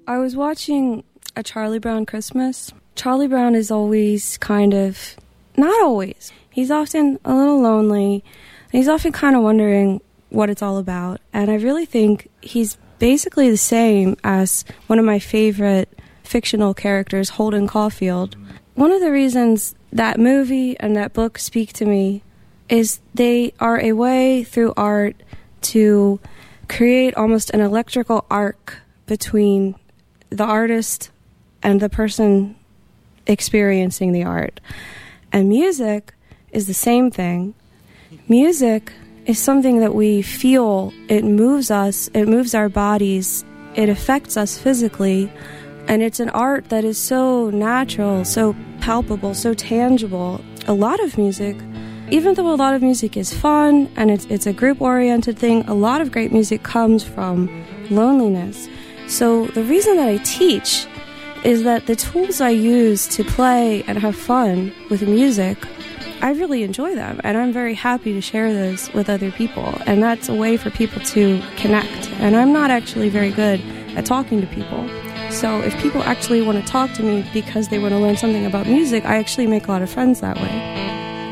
I was watching A Charlie Brown Christmas. Charlie Brown is always not always. He's often a little lonely. And he's often kind of wondering what it's all about. And I really think he's basically the same as one of my favorite fictional characters, Holden Caulfield. One of the reasons that movie and that book speak to me is they are a way through art to create almost an electrical arc between the artist and the person experiencing the art. And music is the same thing. Music is something that we feel. It moves us, it moves our bodies, it affects us physically, and it's an art that is so natural, so palpable, so tangible. A lot of music, even though a lot of music is fun and it's a group-oriented thing, a lot of great music comes from loneliness. So the reason that I teach is that the tools I use to play and have fun with music, I really enjoy them, and I'm very happy to share those with other people, and that's a way for people to connect. And I'm not actually very good at talking to people, so if people actually want to talk to me because they want to learn something about music, I actually make a lot of friends that way.